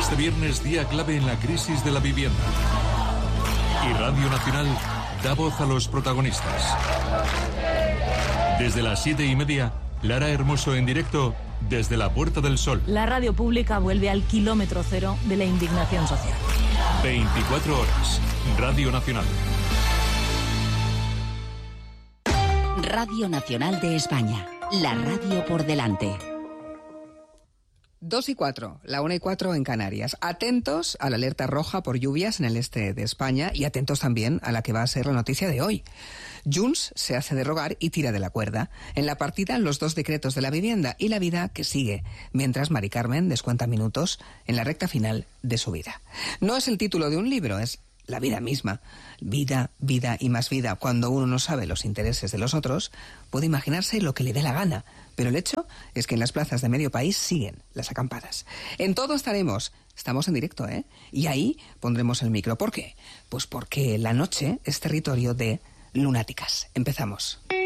Este viernes, día clave en la crisis de la vivienda. Y Radio Nacional da voz a los protagonistas. Desde las 7:30, Lara Hermoso en directo desde la Puerta del Sol. La radio pública vuelve al kilómetro cero de la indignación social. 24 horas. Radio Nacional. Radio Nacional de España. La radio por delante. 2:04, la 1:04 en Canarias. Atentos a la alerta roja por lluvias en el este de España y atentos también a la que va a ser la noticia de hoy. Junts se hace de rogar y tira de la cuerda. En la partida, los 2 decretos de la vivienda y la vida que sigue, mientras Mari Carmen descuenta minutos en la recta final de su vida. No es el título de un libro, es la vida misma. Vida, vida y más vida. Cuando uno no sabe los intereses de los otros, puede imaginarse lo que le dé la gana. Pero el hecho es que en las plazas de medio país siguen las acampadas. En todo estamos en directo, ¿eh? Y ahí pondremos el micro. ¿Por qué? Pues porque la noche es territorio de lunáticas. Empezamos.